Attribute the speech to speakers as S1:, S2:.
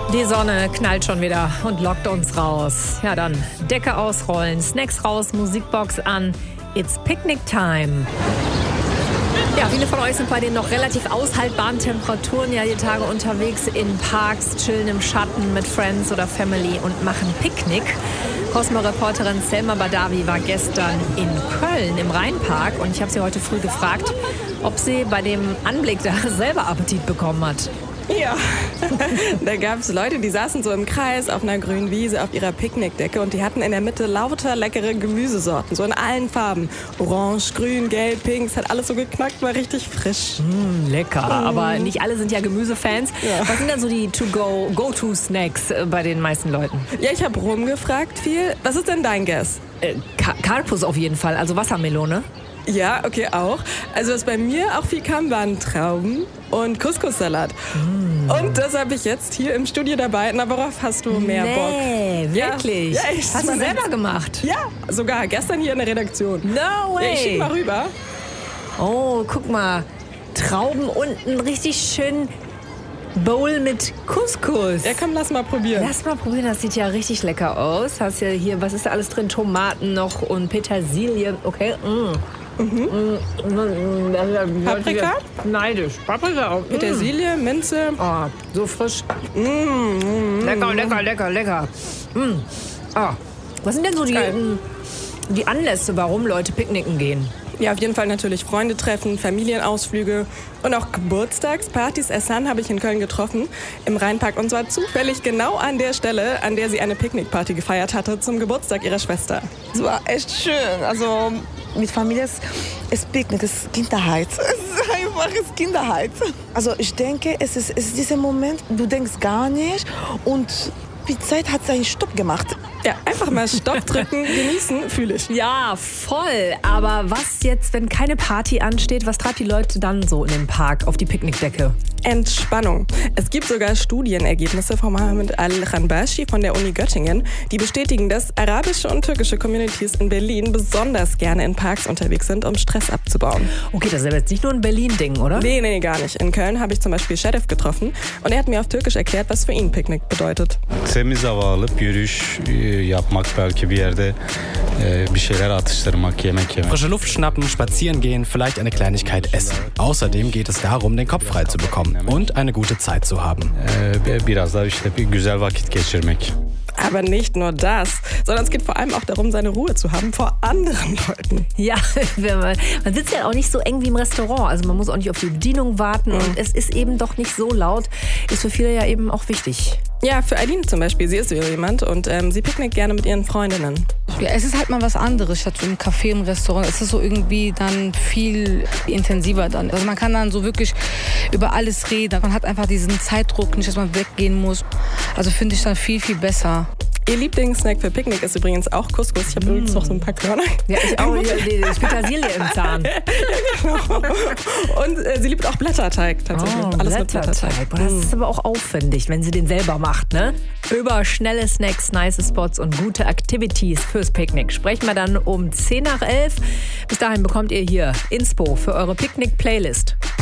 S1: Die Sonne knallt schon wieder und lockt uns raus. Ja, dann Decke ausrollen, Snacks raus, Musikbox an. It's Picnic Time. Ja, viele von euch sind bei den noch relativ aushaltbaren Temperaturen ja die Tage unterwegs in Parks, chillen im Schatten mit Friends oder Family und machen Picknick. Cosmo-Reporterin Selma Badawi war gestern in Köln im Rheinpark und ich habe sie heute früh gefragt, ob sie bei dem Anblick da selber Appetit bekommen hat.
S2: Ja, da gab es Leute, die saßen so im Kreis auf einer grünen Wiese auf ihrer Picknickdecke und die hatten in der Mitte lauter leckere Gemüsesorten, so in allen Farben. Orange, grün, gelb, pink, es hat alles so geknackt, war richtig frisch.
S1: Lecker, aber nicht alle sind ja Gemüsefans. Ja. Was sind denn so die Go-To-Snacks bei den meisten Leuten?
S2: Ja, ich habe rumgefragt viel. Was ist denn dein Guess?
S1: Karpus auf jeden Fall, also Wassermelone.
S2: Ja, okay, auch. Also was bei mir auch viel kam, waren Trauben und Couscous-Salat. Und das habe ich jetzt hier im Studio dabei. Na, worauf hast du mehr Bock?
S1: Nee, wirklich?
S2: Ja, echt.
S1: Hast du selber gemacht?
S2: Ja, sogar gestern hier in der Redaktion.
S1: No way.
S2: Ja, ich schick mal rüber.
S1: Oh, guck mal. Trauben und ein richtig schön Bowl mit Couscous.
S2: Ja, komm, lass mal probieren.
S1: Lass mal probieren, das sieht ja richtig lecker aus. Hast ja hier, was ist da alles drin? Tomaten noch und Petersilie. Okay.
S2: Paprika?
S1: Neidisch. Paprika auch.
S2: Petersilie, Minze.
S1: Oh, so frisch. Lecker. Was sind denn so die Anlässe, warum Leute picknicken gehen?
S2: Ja, auf jeden Fall natürlich Freunde treffen, Familienausflüge und auch Geburtstagspartys. Essan habe ich in Köln getroffen, im Rheinpark. Und zwar zufällig genau an der Stelle, an der sie eine Picknickparty gefeiert hatte zum Geburtstag ihrer Schwester.
S3: Es war echt schön. Also mit Familie ist Picknick, ist Kinderheit. Es ist einfach Kinderheit. Also ich denke, es ist dieser Moment, du denkst gar nicht und die Zeit hat seinen Stopp gemacht.
S2: Ja, einfach mal Stopp drücken, genießen, fühle ich.
S1: Ja, voll. Aber was jetzt, wenn keine Party ansteht, was treibt die Leute dann so in den Park auf die Picknickdecke?
S2: Entspannung. Es gibt sogar Studienergebnisse von Mohamed Al-Ranbashi von der Uni Göttingen, die bestätigen, dass arabische und türkische Communities in Berlin besonders gerne in Parks unterwegs sind, um Stress abzubauen.
S1: Okay, das ist aber jetzt nicht nur ein Berlin-Ding, oder?
S2: Nee, gar nicht. In Köln habe ich zum Beispiel Sheriff getroffen und er hat mir auf Türkisch erklärt, was für ihn Picknick bedeutet.
S4: Temiz hava alıp yürüyüş yapmak, belki bir yerde bir şeyler atıştırmak, yemek yemek.
S5: Frische Luft schnappen, spazieren gehen, vielleicht eine Kleinigkeit essen. Außerdem geht es darum, den Kopf frei zu bekommen und eine gute Zeit zu haben.
S4: Biraz da işte bir güzel vakit geçirmek.
S2: Aber nicht nur das, sondern es geht vor allem auch darum, seine Ruhe zu haben vor anderen Leuten.
S1: Ja, man sitzt ja auch nicht so eng wie im Restaurant. Also man muss auch nicht auf die Bedienung warten und es ist eben doch nicht so laut. Ist für viele ja eben auch wichtig.
S2: Ja, für Aline zum Beispiel, sie ist so jemand und sie picknickt gerne mit ihren Freundinnen.
S6: Ja, es ist halt mal was anderes statt so im Café, im Restaurant. Es ist so irgendwie dann viel intensiver dann. Also man kann dann so wirklich über alles reden. Man hat einfach diesen Zeitdruck, nicht, dass man weggehen muss. Also finde ich dann viel, viel besser.
S2: Ihr Lieblingssnack für Picknick ist übrigens auch Couscous. Ich habe übrigens noch so ein paar Körner.
S1: Ja, ich auch. Die Petersilie im Zahn.
S2: Ja, genau. Und sie liebt auch Blätterteig tatsächlich. Alles
S1: Blätterteig. Mit Blätterteig. Das ist aber auch aufwendig, wenn sie den selber macht, ne? Über schnelle Snacks, nice Spots und gute Activities fürs Picknick sprechen wir dann um 10 nach 11. Bis dahin bekommt ihr hier Inspo für eure Picknick-Playlist.